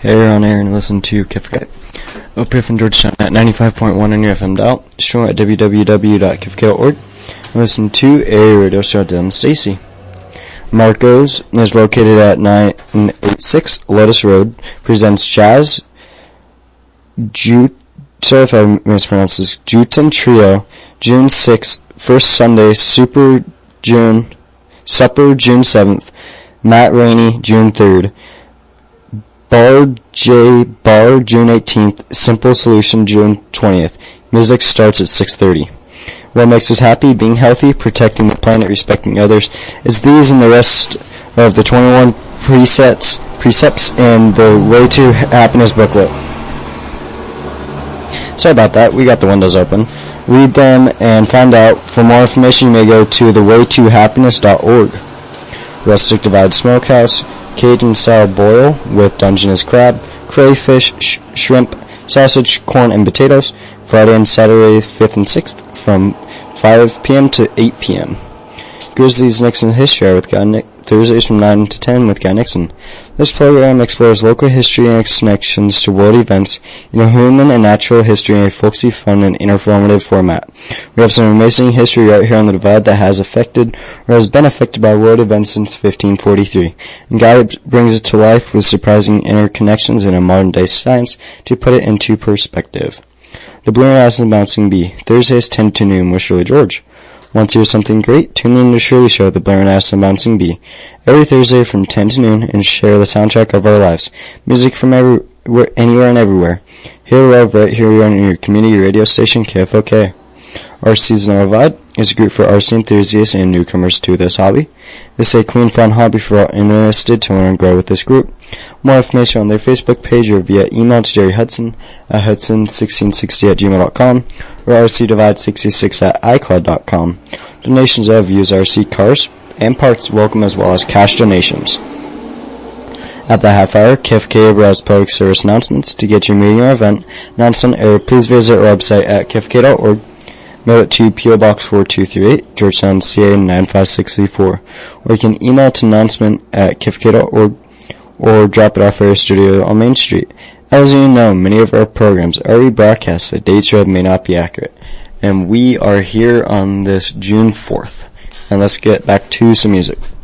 You're on air and listen to KFK. OPF in Georgetown at 95.1 on your FM dial. Stream at www.kfk.org. And listen to a radio show down in Stacy. Marco's is located at 986 Lotus Road. Presents Jazz sorry if I mispronounce this. Juten Trio, June 6th. First Sunday, Supper June 7th. Matt Rainey, June 3rd. Bar June 18th. Simple Solution, June 20th. Music starts at 6:30. What makes us happy? Being healthy, protecting the planet, respecting others. It's these and the rest of the 21 precepts in the Way to Happiness booklet. Sorry about that. We got the windows open. Read them and find out. For more information, you may go to thewaytohappiness.org. Rustic Divide Smokehouse, Cajun-style boil with Dungeness crab, crayfish, shrimp, sausage, corn, and potatoes. Friday and Saturday, 5th and 6th, from 5 p.m. to 8 p.m. Grizzlies Nixon History Hour with Guy Nixon. Thursdays from 9 to 10 with Guy Nixon. This program explores local history and its connections to world events in a human and natural history in a folksy, fun, and informative format. We have some amazing history right here on the Divide that has affected or has been affected by world events since 1543. And Guy brings it to life with surprising interconnections in a modern-day science to put it into perspective. The Blue Ass and Bouncing Bee, Thursdays 10 to noon with Shirley George. Want to hear something great? Tune in to Shirley Show, the Blair and Ashton Bouncing Bee, every Thursday from 10 to noon and share the soundtrack of our lives. Music from anywhere and everywhere. Hear love right here on your community radio station, KFOK. Our Seasonal Divide is a group for RC enthusiasts and newcomers to this hobby. This is a clean, fun hobby for all interested to learn and grow with this group. More information on their Facebook page or via email to Jerry Hudson at hudson1660@gmail.com or rcdivide66@icloud.com. Donations of used RC cars and parts welcome, as well as cash donations. At the half hour, KFK provides public service announcements. To get your meeting or event announced on air, please visit our website at kfk.org. Mail it to P.O. Box 4238, Georgetown, CA 95634. Or you can email to announcement@kfk.org or drop it off at our studio on Main Street. As you know, many of our programs are rebroadcast. The dates may not be accurate. And we are here on this June 4th. And let's get back to some music.